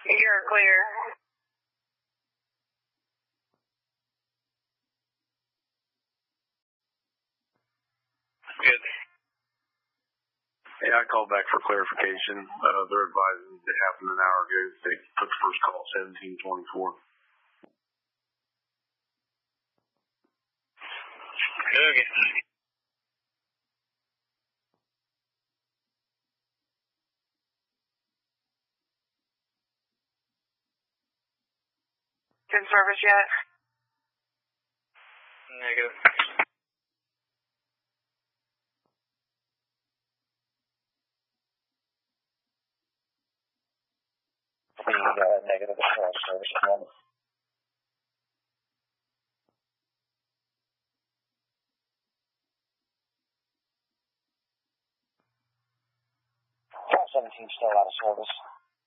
You're clear. Good. Yeah, I called back for clarification. They're advising it happened an hour ago. They put the first call at 1724. Okay. Good service yet? Negative. Negative service. Call 17 still out of service.